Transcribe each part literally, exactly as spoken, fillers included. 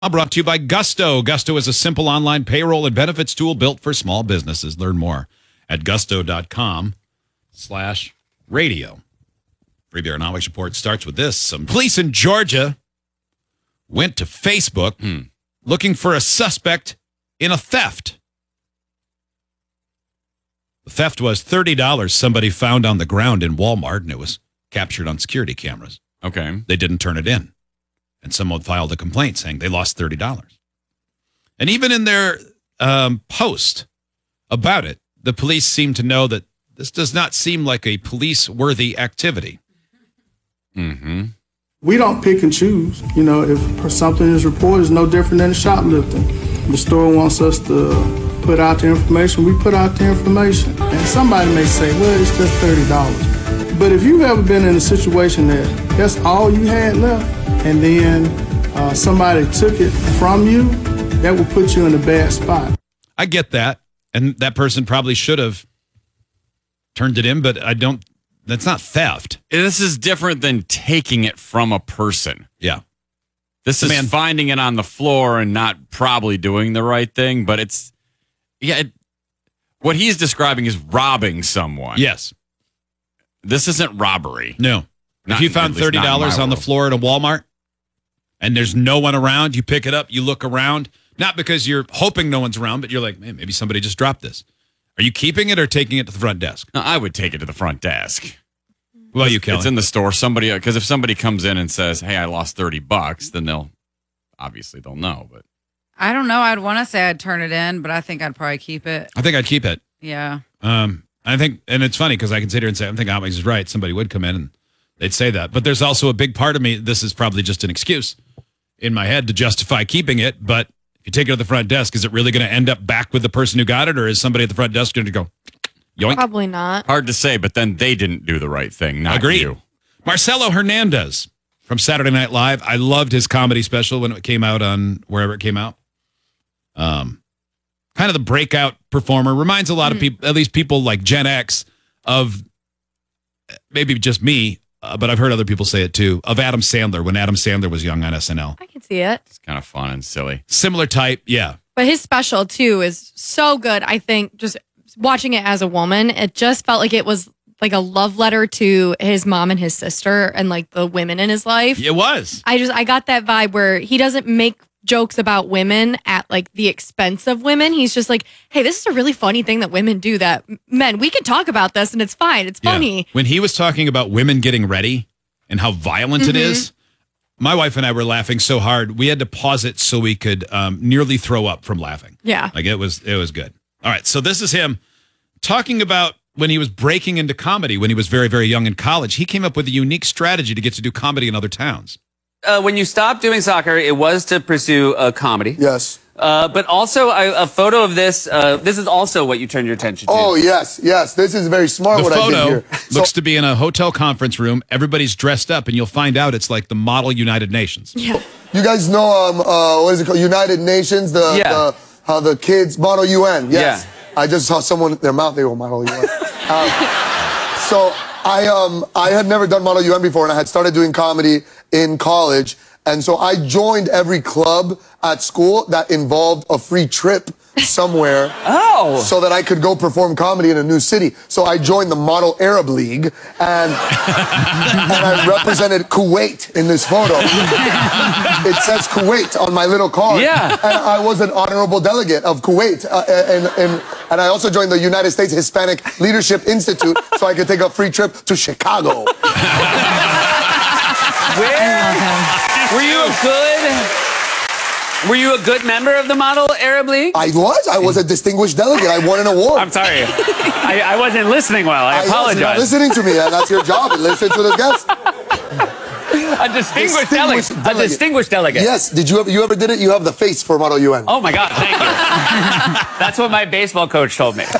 I'm brought to you by Gusto. Gusto is a simple online payroll and benefits tool built for small businesses. Learn more at gusto.com slash radio. Free Beer and Always Report starts with this. Some police in Georgia went to Facebook Hmm. looking for a suspect in a theft. The theft was thirty dollars somebody found on the ground in Walmart, and it was captured on security cameras. Okay. They didn't turn it in. And someone filed a complaint saying they lost thirty dollars. And even in their um, post about it, the police seem to know that this does not seem like a police-worthy activity. Mm-hmm. We don't pick and choose. You know, if something is reported, it's no different than shoplifting. The store wants us to put out the information, we put out the information. And somebody may say, well, it's just thirty dollars. But if you've ever been in a situation that that's all you had left, and then uh, somebody took it from you, that will put you in a bad spot. I get that. And that person probably should have turned it in, but I don't, that's not theft. This is different than taking it from a person. Yeah. This The is man- finding it on the floor and not probably doing the right thing, but it's, yeah, it, what he's describing is robbing someone. Yes. This isn't robbery. No. Not- if you found at least thirty dollars not in my on the world. floor at a Walmart and there's no one around, you pick it up, you look around, not because you're hoping no one's around, but you're like, man, maybe somebody just dropped this. Are you keeping it or taking it to the front desk? No, I would take it to the front desk. Well, you Kelly. It's in the store. Somebody, because if somebody comes in and says, hey, I lost thirty bucks, then they'll, obviously they'll know. But I don't know. I'd want to say I'd turn it in, but I think I'd probably keep it. I think I'd keep it. Yeah. Um, I think, and it's funny because I can sit here and say, I think Alex is right. Somebody would come in and they'd say that. But there's also a big part of me, this is probably just an excuse in my head to justify keeping it. But if you take it to the front desk, is it really going to end up back with the person who got it? Or is somebody at the front desk going to go, yoink? Probably not. hard to say, but then they didn't do the right thing, not Agreed. you. Marcelo Hernandez from Saturday Night Live. I loved his comedy special when it came out on wherever it came out. Um, kind of the breakout performer. Reminds a lot of people, at least people like Gen X, of maybe just me, uh, but I've heard other people say it too, of Adam Sandler when Adam Sandler was young on S N L. I can see it. It's kind of fun and silly. Similar type, yeah. But his special, too, is so good. I think just watching it as a woman, it just felt like it was like a love letter to his mom and his sister and like the women in his life. It was. I just, I got that vibe where he doesn't make jokes about women at like the expense of women. He's just like, hey, this is a really funny thing that women do that men, we can talk about this and it's fine. It's Yeah. funny. When he was talking about women getting ready and how violent it is, my wife and I were laughing so hard we had to pause it so we could um, nearly throw up from laughing. Yeah. Like it was, it was good. All right, so this is him talking about when he was breaking into comedy when he was very, very young in college. He came up with a unique strategy to get to do comedy in other towns. Uh, when you stopped doing soccer, it was to pursue uh, comedy. Yes. Uh, but also a, a photo of this. Uh, this is also what you turned your attention to. Oh, yes, yes. This is very smart The what I did photo here. looks So- to be in a hotel conference room. Everybody's dressed up, and you'll find out it's like the model United Nations. Yeah. You guys know, um, uh, what is it called? United Nations, the, Yeah. the how the kids model U N. Yes. Yeah. I just saw someone, their mouth, they were model U N. um, so I, um, I had never done model U N before, and I had started doing comedy in college. And so I joined every club at school that involved a free trip somewhere. Oh. So that I could go perform comedy in a new city. So I joined the Model Arab League, and, and I represented Kuwait in this photo. It says Kuwait on my little card. Yeah. And I was an honorable delegate of Kuwait. Uh, and, and, and I also joined the United States Hispanic Leadership Institute so I could take a free trip to Chicago. Where were you a good? Were you a good member of the Model Arab League? I was. I was a distinguished delegate. I won an award. I'm sorry, I, I wasn't listening well. I I- yes, you're not apologize. listening to me. and That's your job. Listen to the guests. A distinguished, Distinguished delegate. A delegate. distinguished delegate. Yes. Did you ever? You ever did it? You have the face for Model U N. Oh my God! Thank you. That's what my baseball coach told me.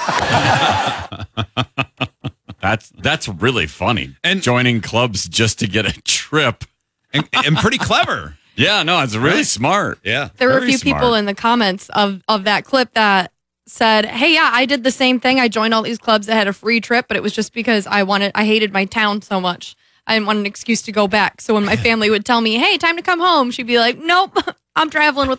That's that's really funny. And- joining clubs just to get a trip. And, and pretty clever. Yeah, no, it's really Right. smart. Yeah. There were a Very few smart. people in the comments of, of that clip that said, hey, yeah, I did the same thing. I joined all these clubs that had a free trip, but it was just because I wanted, I hated my town so much. I didn't want an excuse to go back. So when my family would tell me, hey, time to come home, she'd be like, nope, I'm traveling with